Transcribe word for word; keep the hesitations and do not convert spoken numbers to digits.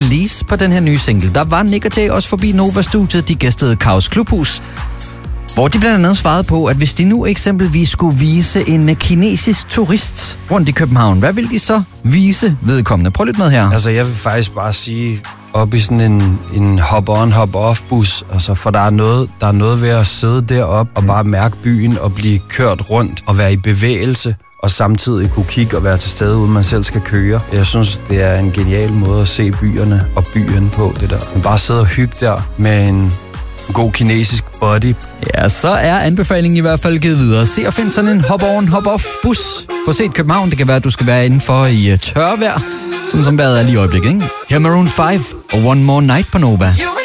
release på den her nye single, der var Nick og Jay også forbi Nova-studiet. De gæstede Kaos Klubhus, hvor de blandt andet svarede på, at hvis de nu eksempelvis skulle vise en kinesisk turist rundt i København, hvad vil de så vise vedkommende? Prøv lidt med her. Altså, jeg vil faktisk bare sige, op i sådan en, en hop-on, hop-off-bus, altså, for der er, noget, der er noget ved at sidde deroppe og bare mærke byen og blive kørt rundt og være i bevægelse, og samtidig kunne kigge og være til stede, uden man selv skal køre. Jeg synes, det er en genial måde at se byerne og byen på, det der. Man bare sidde og hygge der med en god kinesisk body. Ja, så er anbefalingen i hvert fald givet videre. Se og find sådan en hop-on, hop-off bus. Få set København. Det kan være, at du skal være indenfor i tørvejr, sådan som vejret er lige i øjeblikket, ikke? Her Maroon five og One More Night på Nova.